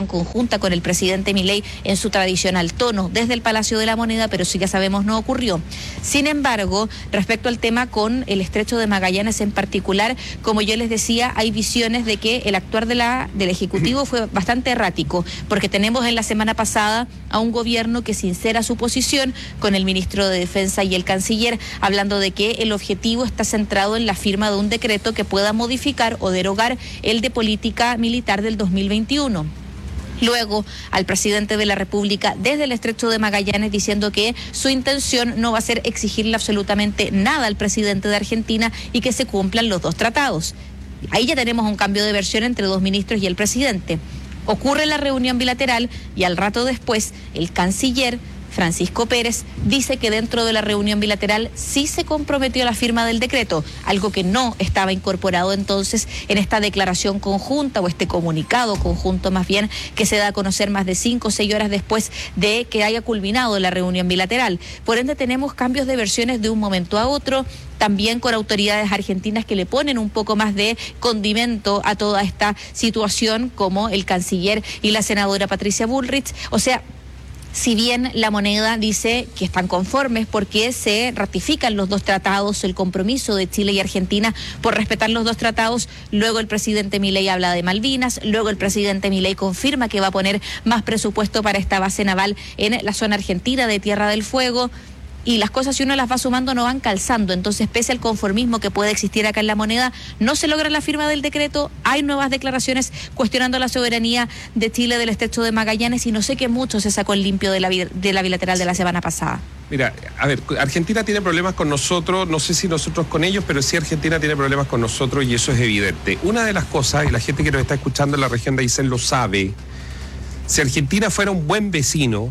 declaración conjunta con el presidente Milei en su tradicional tono desde el Palacio de la Moneda, pero sí, ya sabemos, no ocurrió. Sin embargo, respecto al tema con el Estrecho de Magallanes en particular, como yo les decía, hay visiones de que el actuar del Ejecutivo fue bastante errático, porque tenemos en la semana pasada a un gobierno que sincera su posición con el ministro de Defensa y el canciller, hablando de que el objetivo está centrado en la firma de un decreto que pueda modificar o derogar el de política militar del 2021. Luego al presidente de la República desde el Estrecho de Magallanes diciendo que su intención no va a ser exigirle absolutamente nada al presidente de Argentina y que se cumplan los dos tratados. Ahí ya tenemos un cambio de versión entre dos ministros y el presidente. Ocurre la reunión bilateral y al rato después el canciller Francisco Pérez dice que dentro de la reunión bilateral sí se comprometió a la firma del decreto, algo que no estaba incorporado entonces en esta declaración conjunta o este comunicado conjunto más bien que se da a conocer más de 5 o 6 horas después de que haya culminado la reunión bilateral. Por ende tenemos cambios de versiones de un momento a otro, también con autoridades argentinas que le ponen un poco más de condimento a toda esta situación, como el canciller y la senadora Patricia Bullrich. O sea, si bien La Moneda dice que están conformes porque se ratifican los dos tratados, el compromiso de Chile y Argentina por respetar los dos tratados, luego el presidente Milei habla de Malvinas, luego el presidente Milei confirma que va a poner más presupuesto para esta base naval en la zona argentina de Tierra del Fuego. Y las cosas, si uno las va sumando, no van calzando. Entonces, pese al conformismo que puede existir acá en La Moneda, no se logra la firma del decreto. Hay nuevas declaraciones cuestionando la soberanía de Chile del Estrecho de Magallanes y no sé qué mucho se sacó el limpio de la bilateral de la semana pasada. Mira, a ver, Argentina tiene problemas con nosotros, no sé si nosotros con ellos, pero sí Argentina tiene problemas con nosotros y eso es evidente. Una de las cosas, y la gente que nos está escuchando en la región de Aysén lo sabe, si Argentina fuera un buen vecino,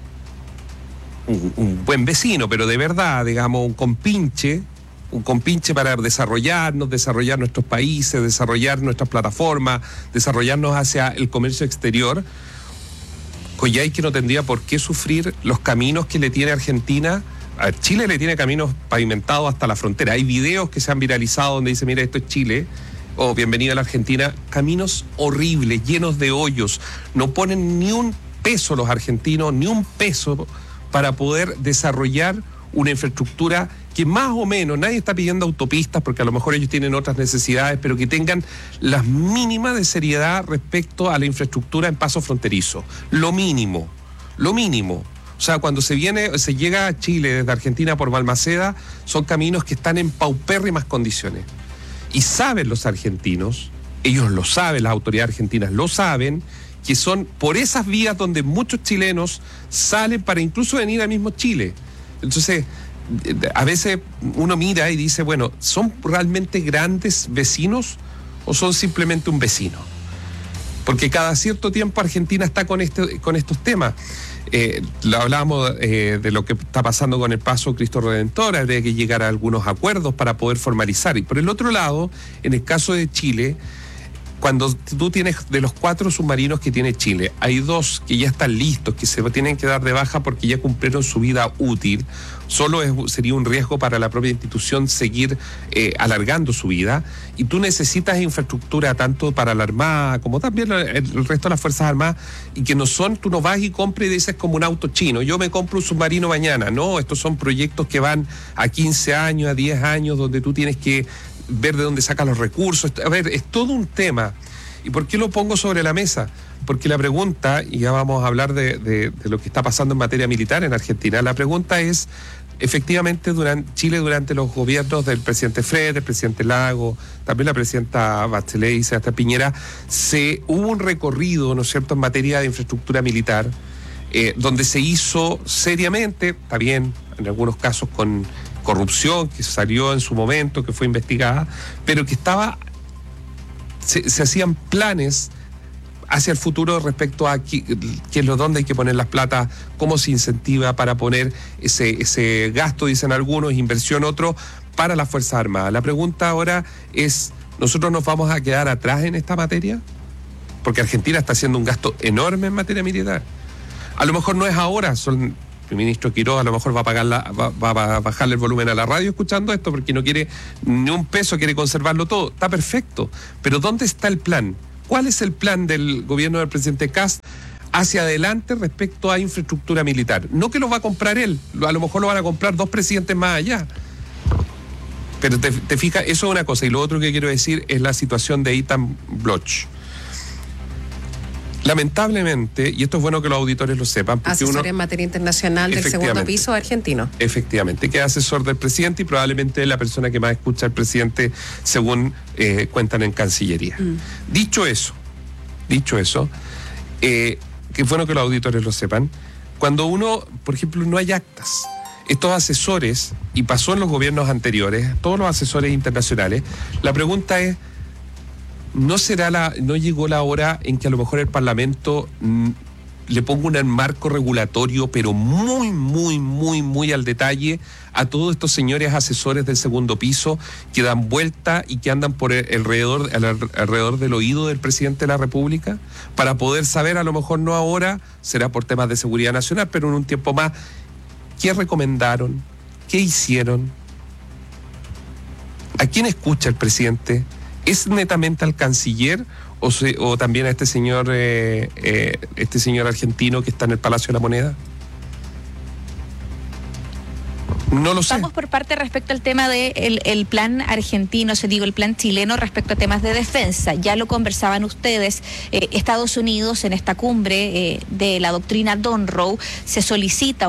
un buen vecino, pero de verdad, digamos, un compinche para desarrollar nuestros países, desarrollar nuestras plataformas, desarrollarnos hacia el comercio exterior, Coyhaique no tendría por qué sufrir los caminos que le tiene Argentina. A Chile le tiene caminos pavimentados hasta la frontera. Hay videos que se han viralizado donde dice, mira, esto es Chile, o bienvenido a la Argentina. Caminos horribles, llenos de hoyos. No ponen ni un peso los argentinos, ni un peso para poder desarrollar una infraestructura que más o menos, nadie está pidiendo autopistas porque a lo mejor ellos tienen otras necesidades, pero que tengan las mínimas de seriedad respecto a la infraestructura en paso fronterizo. Lo mínimo. O sea, cuando se llega a Chile desde Argentina por Balmaceda, son caminos que están en paupérrimas condiciones. Y saben los argentinos, ellos lo saben, las autoridades argentinas lo saben, que son por esas vías donde muchos chilenos salen para incluso venir al mismo Chile. Entonces, a veces uno mira y dice, bueno, ¿son realmente grandes vecinos o son simplemente un vecino? Porque cada cierto tiempo Argentina está con estos temas. Lo hablábamos de lo que está pasando con el Paso Cristo Redentor, habría que llegar a algunos acuerdos para poder formalizar. Y por el otro lado, en el caso de Chile, cuando tú tienes de los 4 submarinos que tiene Chile, hay 2 que ya están listos, que se tienen que dar de baja porque ya cumplieron su vida útil. Sería un riesgo para la propia institución seguir alargando su vida. Y tú necesitas infraestructura tanto para la Armada como también el resto de las Fuerzas Armadas, y que no son, tú no vas y compras y dices como un auto chino, yo me compro un submarino mañana. No, estos son proyectos que van a 15 años, a 10 años, donde tú tienes que ver de dónde sacan los recursos. A ver, es todo un tema. ¿Y por qué lo pongo sobre la mesa? Porque la pregunta, y ya vamos a hablar de lo que está pasando en materia militar en Argentina, la pregunta es, efectivamente, Chile durante los gobiernos del presidente Frey, del presidente Lago, también la presidenta Bachelet y Sebastián Piñera, hubo un recorrido, ¿no es cierto?, en materia de infraestructura militar, donde se hizo seriamente, está bien, en algunos casos con corrupción que salió en su momento, que fue investigada, pero que se hacían planes hacia el futuro respecto a dónde hay que poner las plata, cómo se incentiva para poner ese gasto, dicen algunos, inversión otro, para las Fuerzas Armadas. La pregunta ahora es, ¿nosotros nos vamos a quedar atrás en esta materia? Porque Argentina está haciendo un gasto enorme en materia militar. A lo mejor no es ahora, el ministro Quiroz a lo mejor va a bajarle el volumen a la radio escuchando esto porque no quiere ni un peso, quiere conservarlo todo. Está perfecto, pero ¿dónde está el plan? ¿Cuál es el plan del gobierno del presidente Kast hacia adelante respecto a infraestructura militar? No que lo va a comprar él, a lo mejor lo van a comprar 2 presidentes más allá. Pero te fijas, eso es una cosa. Y lo otro que quiero decir es la situación de Ethan Bloch. Lamentablemente, y esto es bueno que los auditores lo sepan, porque asesor en materia internacional del segundo piso argentino. Efectivamente, que es asesor del presidente y probablemente es la persona que más escucha al presidente, según cuentan en Cancillería. Dicho eso, que es bueno que los auditores lo sepan, cuando uno, por ejemplo, no hay actas, estos asesores, y pasó en los gobiernos anteriores, todos los asesores internacionales, la pregunta es, ¿no llegó la hora en que a lo mejor el Parlamento le ponga un marco regulatorio, pero muy al detalle, a todos estos señores asesores del segundo piso que dan vuelta y que andan por alrededor del oído del presidente de la República, para poder saber, a lo mejor no ahora, será por temas de seguridad nacional, pero en un tiempo más, qué recomendaron, qué hicieron, a quién escucha el presidente? ¿Es netamente al canciller o también a este señor argentino que está en el Palacio de la Moneda? No lo sé. Vamos por parte respecto al tema del plan argentino, el plan chileno respecto a temas de defensa. Ya lo conversaban ustedes. Estados Unidos, en esta cumbre de la doctrina Monroe, le solicita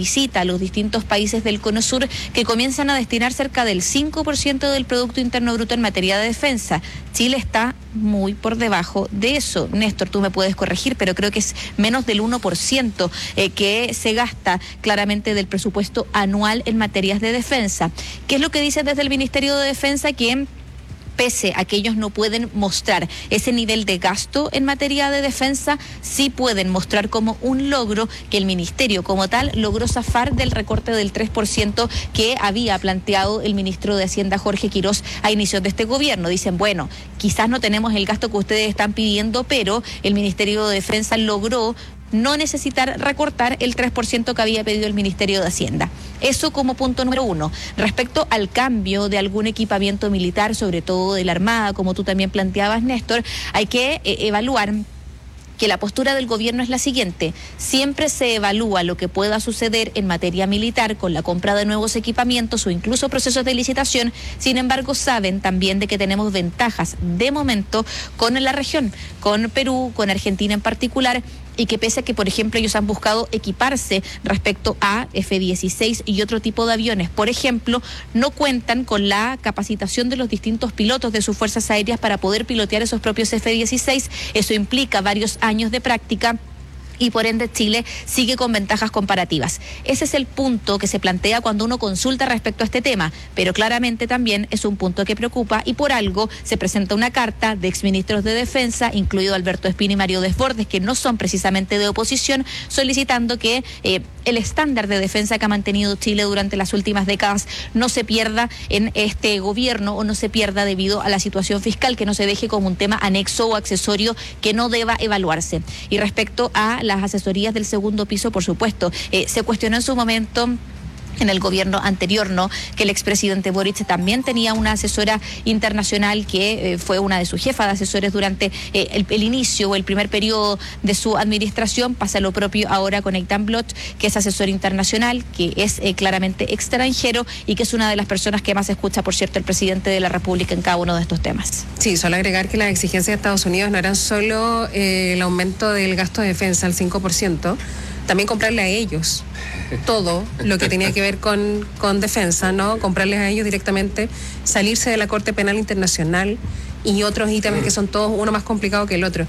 a los distintos países del Cono Sur que comiencen a destinar cerca del 5% del Producto Interno Bruto en materia de defensa. Chile está muy por debajo de eso. Néstor, tú me puedes corregir, pero creo que es menos del 1% que se gasta claramente del presupuesto anual en materias de defensa. ¿Qué es lo que dicen desde el Ministerio de Defensa? Que pese a que ellos no pueden mostrar ese nivel de gasto en materia de defensa, sí pueden mostrar como un logro que el ministerio como tal logró zafar del recorte del 3% que había planteado el ministro de Hacienda, Jorge Quirós, a inicios de este gobierno. Dicen, bueno, quizás no tenemos el gasto que ustedes están pidiendo, pero el Ministerio de Defensa logró no necesitar recortar el 3% que había pedido el Ministerio de Hacienda. Eso como punto número 1. Respecto al cambio de algún equipamiento militar, sobre todo de la Armada, como tú también planteabas, Néstor, hay que evaluar que la postura del gobierno es la siguiente: siempre se evalúa lo que pueda suceder en materia militar con la compra de nuevos equipamientos o incluso procesos de licitación. Sin embargo, saben también de que tenemos ventajas de momento con la región, con Perú, con Argentina en particular, y que pese a que, por ejemplo, ellos han buscado equiparse respecto a F-16 y otro tipo de aviones, por ejemplo, no cuentan con la capacitación de los distintos pilotos de sus fuerzas aéreas para poder pilotear esos propios F-16. Eso implica varios años de práctica y por ende Chile sigue con ventajas comparativas. Ese es el punto que se plantea cuando uno consulta respecto a este tema, pero claramente también es un punto que preocupa y por algo se presenta una carta de exministros de Defensa, incluido Alberto Espina y Mario Desbordes, que no son precisamente de oposición, solicitando que el estándar de defensa que ha mantenido Chile durante las últimas décadas no se pierda en este gobierno o no se pierda debido a la situación fiscal, que no se deje como un tema anexo o accesorio que no deba evaluarse. Y respecto a las asesorías del segundo piso, por supuesto, se cuestionó en su momento en el gobierno anterior, ¿no?, que el expresidente Boric también tenía una asesora internacional que fue una de sus jefas de asesores durante el inicio o el primer periodo de su administración. Pasa lo propio ahora con Ethan Bloch, que es asesor internacional, que es claramente extranjero y que es una de las personas que más escucha, por cierto, el presidente de la República en cada uno de estos temas. Sí, solo agregar que las exigencias de Estados Unidos no eran solo el aumento del gasto de defensa al 5%, también comprarle a ellos todo lo que tenía que ver con defensa, ¿no? Comprarles a ellos directamente, salirse de la Corte Penal Internacional y otros ítems que son todos uno más complicado que el otro.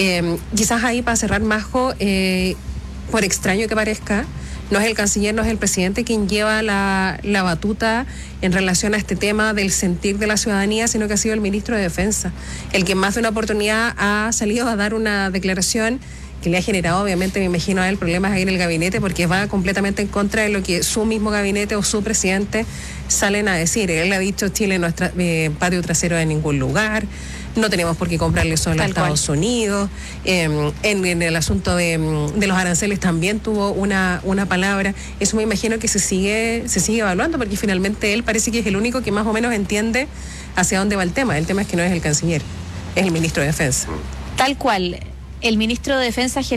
Quizás ahí, para cerrar, Majo, por extraño que parezca, no es el canciller, no es el presidente quien lleva la batuta en relación a este tema del sentir de la ciudadanía, sino que ha sido el ministro de Defensa, el que más de una oportunidad ha salido a dar una declaración que le ha generado, obviamente, me imagino a él, problemas ahí en el gabinete, porque va completamente en contra de lo que su mismo gabinete o su presidente salen a decir. Él ha dicho: Chile no es patio trasero de ningún lugar, no tenemos por qué comprarle solo a Estados Unidos. En el asunto de los aranceles también tuvo una palabra. Eso me imagino que se sigue evaluando, porque finalmente él parece que es el único que más o menos entiende hacia dónde va el tema. El tema es que no es el canciller. el ministro de Defensa. Tal cual, el ministro de Defensa